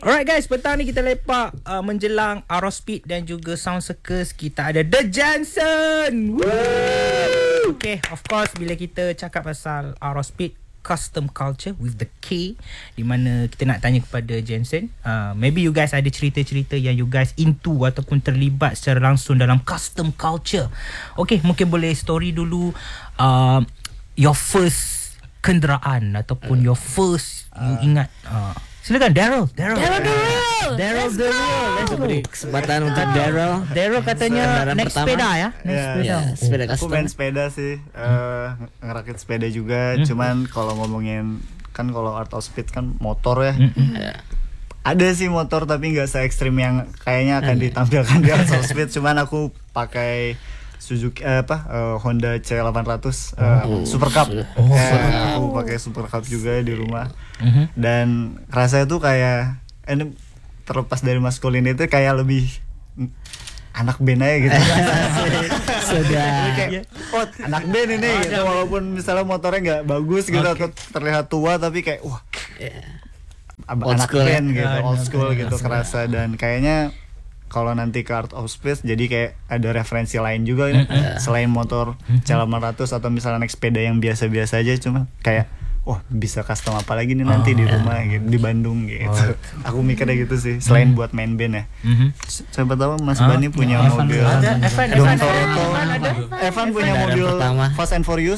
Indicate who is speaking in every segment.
Speaker 1: Alright guys, petang ni kita lepak menjelang Aerospeed dan juga Sound Circus. Kita ada The Jensen. Woo! Okay, of course bila kita cakap pasal Aerospeed Custom Culture with the K, di mana kita nak tanya kepada Jensen, maybe you guys ada cerita-cerita yang you guys into ataupun terlibat secara langsung dalam custom culture. Okay, mungkin boleh story dulu, your first kenderaan ataupun your first you ingat. Silakan Daryl the Real. Let's go.
Speaker 2: Beri kesempatan untuk Daryl
Speaker 1: katanya naik sepeda ya.
Speaker 2: Sepeda
Speaker 3: Aku
Speaker 2: custom.
Speaker 3: main sepeda sih, ngerakit sepeda juga. Cuman kalau ngomongin kan kalau Art of Speed kan motor ya. Ada sih motor tapi nggak se ekstrim yang kayaknya akan ditampilkan di Art of Speed. Cuman aku pakai Suzuki Honda C800 Super Cup. Aku pakai Super Cup juga di rumah. Dan rasanya tuh kayak ini terlepas dari maskulin itu kayak lebih anak band aja gitu.
Speaker 2: Sudah.
Speaker 3: Kayak, anak band ini gitu. Walaupun misalnya motornya nggak bagus gitu atau terlihat tua tapi kayak wah
Speaker 2: Old
Speaker 3: anak
Speaker 2: school
Speaker 3: band
Speaker 2: ya.
Speaker 3: gitu, old school gitu kerasa. Dan kayaknya kalau nanti ke Art of Speed jadi kayak ada referensi lain juga selain motor C800 atau misalnya naik sepeda yang biasa-biasa aja, cuma kayak wah bisa custom apa lagi nih nanti di rumah gitu, di Bandung gitu. Aku mikirnya gitu sih, selain buat main band ya. Siapa tahu Mas Bani punya mobil Dom Toretto. Evan punya mobil
Speaker 2: pertama.
Speaker 3: Fast and Furious.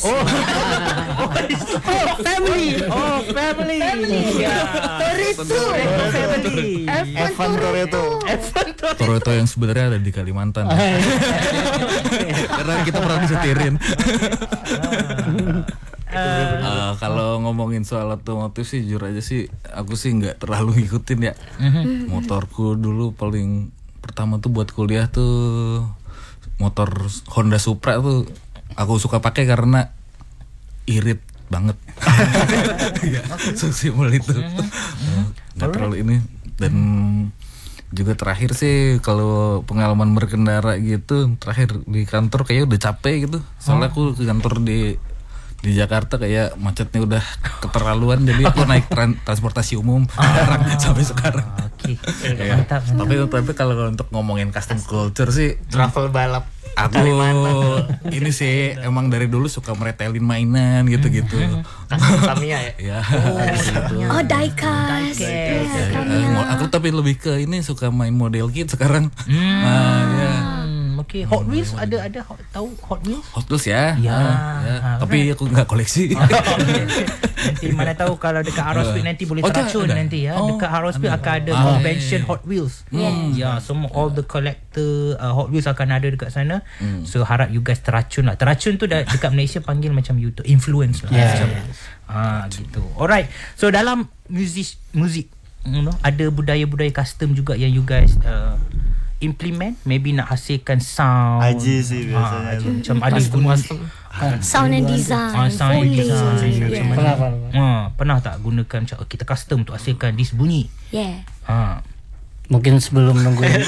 Speaker 1: Family.
Speaker 3: Evan Toretto.
Speaker 4: Toretto yang sebenarnya ada di Kalimantan. Karena kita pernah disetirin. Kalau ngomongin soal otomotif sih jujur aja sih aku sih nggak terlalu ngikutin ya. Motorku dulu paling pertama tuh buat kuliah tuh motor Honda Supra tuh aku suka pakai karena irit banget. Sesimpel itu. Nggak terlalu ini. Dan juga terakhir sih kalau pengalaman berkendara gitu terakhir di kantor kayaknya udah capek gitu. Soalnya aku ke kantor di Jakarta kayak macetnya udah keterlaluan, jadi aku naik transportasi umum sampai sekarang. Ya. Tapi kalau untuk ngomongin custom culture sih
Speaker 2: Travel balap.
Speaker 4: aku ini sih emang dari dulu suka meretelin mainan gitu-gitu.
Speaker 2: Custom Tamiya ya.
Speaker 4: Ya.
Speaker 5: Oh, diecast.
Speaker 4: Aku tapi lebih ke ini suka main model kit sekarang. Ya.
Speaker 1: Okay, Hot Wheels ada tahu Hot Wheels?
Speaker 4: Hot Wheels ya.
Speaker 1: Ya.
Speaker 4: Tapi aku nggak koleksi.
Speaker 1: Nanti mana tahu kalau dekat Aerospeed nanti boleh teracun nanti ya. Dekat Aerospeed akan ada convention Hot Wheels. Ya, semua all the collector Hot Wheels akan ada dekat sana. So harap you guys teracun lah. Teracun tu dekat Malaysia panggil macam you tu influence lah. Gitu. Alright. So dalam muzik ada budaya-budaya custom juga yang you guys implement, maybe nak hasilkan sound.
Speaker 3: Aji sih biasanya.
Speaker 1: Macam ada guna
Speaker 5: Sound and design.
Speaker 1: sound and design.
Speaker 5: Yeah.
Speaker 1: Pernah tak gunakan macam kita custom untuk hasilkan this bunyi?
Speaker 5: Yeah.
Speaker 2: Mungkin sebelum nungguin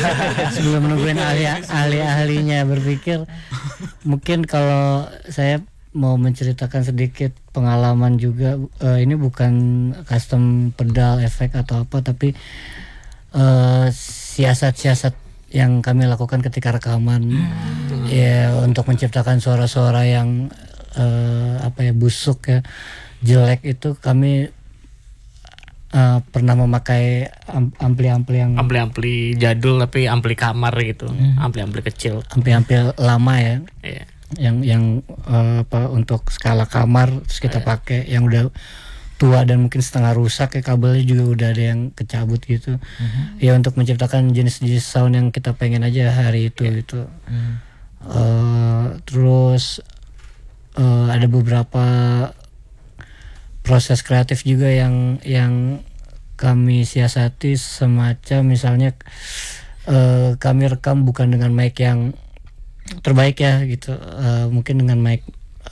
Speaker 2: ahli-ahlinya berpikir, mungkin kalau saya mau menceritakan sedikit pengalaman juga, ini bukan custom pedal efek atau apa, tapi siasat-siasat yang kami lakukan ketika rekaman ya untuk menciptakan suara-suara yang busuk ya, jelek itu kami pernah memakai ampli-ampli yang
Speaker 6: ampli jadul tapi ampli kamar gitu, ampli kecil,
Speaker 2: ampli lama ya.
Speaker 6: Iya.
Speaker 2: Yang untuk skala kamar terus kita pakai yang udah tua dan mungkin setengah rusak ya, kabelnya juga udah ada yang kecabut gitu. Ya untuk menciptakan jenis-jenis sound yang kita pengen aja hari itu gitu. Terus ada beberapa proses kreatif juga yang kami siasati, semacam misalnya kami rekam bukan dengan mic yang terbaik ya gitu, mungkin dengan mic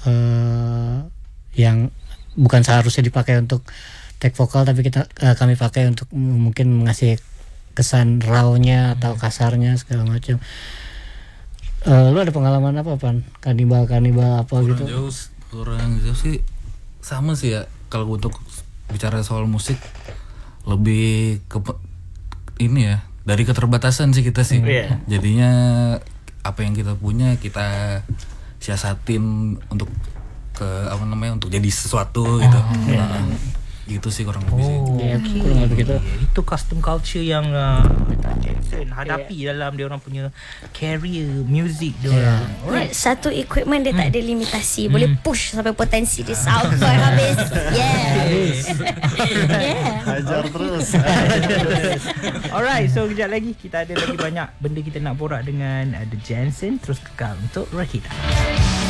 Speaker 2: yang bukan seharusnya dipakai untuk take vokal, tapi kami pakai untuk mungkin mengasih kesan raw-nya atau kasarnya segala macam. Lu ada pengalaman apa, Pan? Kanibal apa gitu?
Speaker 4: Kurang jauh sih sama sih ya. Kalau untuk bicara soal musik, lebih ke ini ya, dari keterbatasan sih kita sih. Jadinya apa yang kita punya kita siasatin untuk untuk jadi sesuatu gitu. Gitu sih kurang lebih sih.
Speaker 2: Kurang lebih gitu.
Speaker 1: Itu custom culture yang Jensen hadapi dalam dia orang punya career music dia orang. Alright.
Speaker 5: Satu equipment dia tak ada limitasi. Boleh push sampai potensi dia sampai habis.
Speaker 3: Hajar terus.
Speaker 1: Alright, so kejap lagi kita ada lagi banyak benda kita nak borak dengan The Jensen. Terus kekal untuk Rakita.